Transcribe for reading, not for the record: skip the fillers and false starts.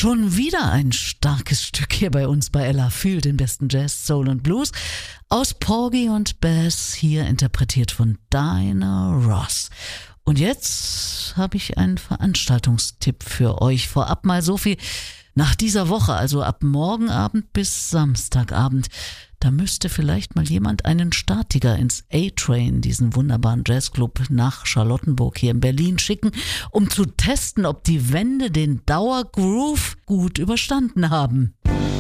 Schon wieder ein starkes Stück hier bei uns bei Ella für den besten Jazz, Soul und Blues aus Porgy und Bess, hier interpretiert von Diana Ross. Und jetzt habe ich einen Veranstaltungstipp für euch. Vorab mal so viel: nach dieser Woche, also ab morgen Abend bis Samstagabend, da müsste vielleicht mal jemand einen Statiker ins A-Train, diesen wunderbaren Jazzclub nach Charlottenburg hier in Berlin, schicken, um zu testen, ob die Wände den Dauergroove gut überstanden haben.